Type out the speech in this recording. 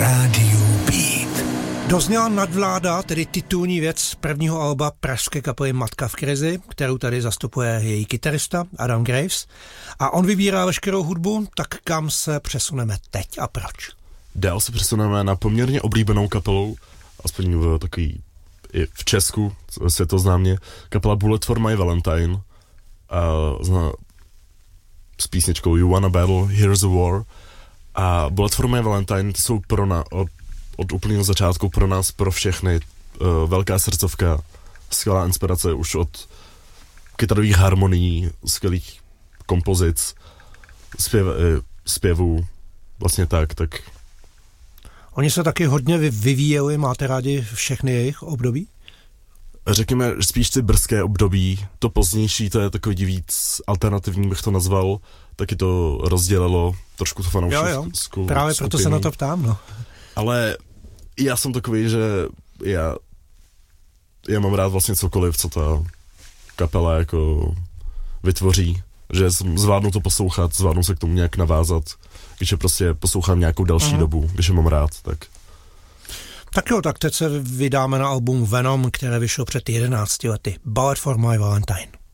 Rádiu Beat. Dozněla Nadvláda, tedy titulní věc prvního alba pražské kapely Matka v krizi, kterou tady zastupuje její kytarista Adam Graves. A on vybírá veškerou hudbu, tak kam se přesuneme teď a proč? Dál se přesuneme na poměrně oblíbenou kapelu, aspoň v takový i v Česku, světoznámě, kapela Bullet for My Valentine s písničkou You Wanna Battle, Here's a War. A Bullet for My Valentine jsou od úplného začátku pro nás, pro všechny, velká srdcovka, skvělá inspirace už od kytarových harmonií, skvělých kompozic, zpěvů, vlastně tak. Oni se taky hodně vyvíjeli, máte rádi všechny jejich období? Řekněme spíš ty brzké období, to pozdější, to je takový víc alternativní, bych to nazval, taky to rozdělilo trošku to fanouškovskou právě skupinu. Proto se na to ptám, no. Ale já jsem takový, že já mám rád vlastně cokoliv, co ta kapela jako vytvoří, že zvládnu to poslouchat, zvládnu se k tomu nějak navázat, když je prostě poslouchám nějakou další dobu, když je mám rád, tak. Tak jo, tak teď se vydáme na album Venom, které vyšlo před 11 lety. Bullet for My Valentine.